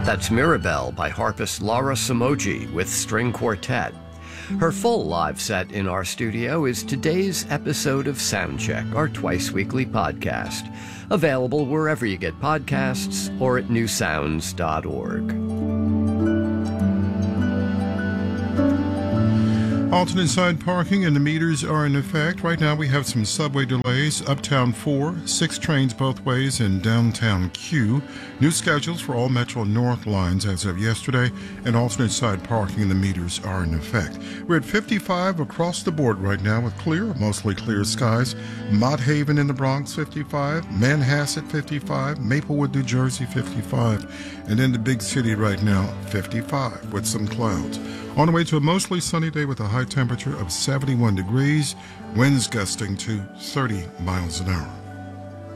That's Mirabelle by harpist Laura Samoji with string quartet. Her full live set in our studio is today's episode of Soundcheck, our twice-weekly podcast, available wherever you get podcasts or at newsounds.org. Alternate side parking and the meters are in effect. Right now we have some subway delays. Uptown 4, 6 trains both ways, and downtown Q. New schedules for all Metro North lines as of yesterday, and alternate side parking and the meters are in effect. We're at 55 across the board right now with clear, mostly clear skies. Mott Haven in the Bronx, 55. Manhasset, 55. Maplewood, New Jersey, 55. And in the big city right now, 55 with some clouds. On the way to a mostly sunny day with a high temperature of 71 degrees, winds gusting to 30 miles an hour.